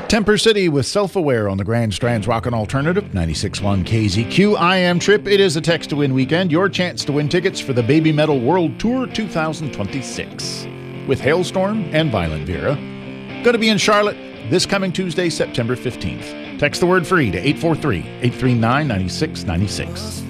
Temper City with Self-Aware on the Grand Strand's Rockin' Alternative, 96.1 KZQ. I am Trip. It is a Text to Win weekend. Your chance to win tickets for the Baby Metal World Tour 2026 with Hailstorm and Violent Vera. Going to be in Charlotte this coming Tuesday, September 15th. Text the word FREE to 843-839-9696.